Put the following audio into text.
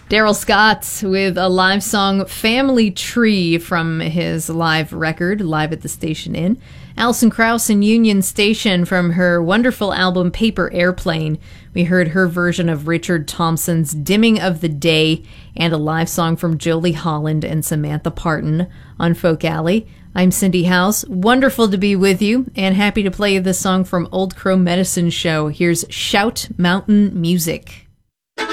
Daryl Scott with a live song, Family Tree, from his live record, Live at the Station Inn. Alison Krauss and Union Station from her wonderful album, Paper Airplane. We heard her version of Richard Thompson's Dimming of the Day, and a live song from Jolie Holland and Samantha Parton on Folk Alley. I'm Cindy House. Wonderful to be with you, and happy to play this song from Old Crow Medicine Show. Here's Shout Mountain Music.